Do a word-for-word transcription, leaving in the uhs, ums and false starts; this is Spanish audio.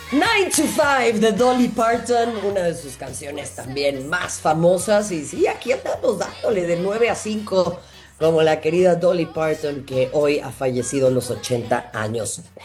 Nine to Five de Dolly Parton, una de sus canciones también más famosas. Y sí, aquí andamos dándole de nueve a cinco como la querida Dolly Parton, que hoy ha fallecido a los ochenta años.